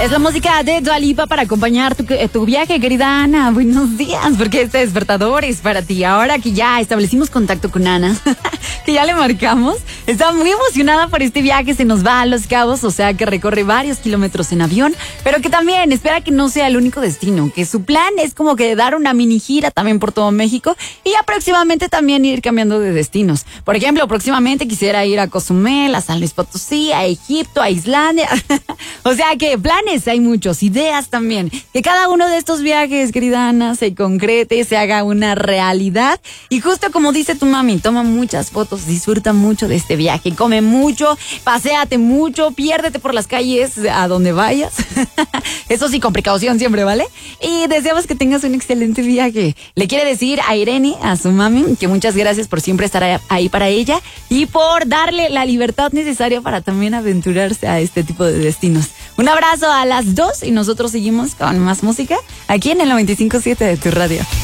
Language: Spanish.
Es la música de Dua Lipa para acompañar tu viaje, querida Ana. Buenos días, porque este despertador es para ti. Ahora que ya establecimos contacto con Ana, que ya le marcamos, está muy emocionada por este viaje. Se nos va a Los Cabos, o sea que recorre varios kilómetros en avión, pero que también espera que no sea el único destino, que su plan es como que dar una mini gira también por todo México y ya próximamente también ir cambiando de destinos. Por ejemplo, próximamente quisiera ir a Cozumel, a San Luis Potosí, a Egipto, a Islandia. O sea que planes hay muchos, ideas también. Que cada uno de estos viajes, querida Ana, se concrete, se haga una realidad. Y justo como dice tu mami, toma muchas fotos, disfruta mucho de este viaje, come mucho, paséate mucho, piérdete por las calles a donde vayas. Eso sí, con precaución siempre, ¿vale? Y deseamos que tengas un excelente viaje. Le quiere decir a Irene, a su mami, que muchas gracias por siempre estar ahí para ella y por darle la libertad necesaria para también aventurarse a este tipo de destinos. Un abrazo a las 2 y nosotros seguimos con más música aquí en el 95.7 de tu radio.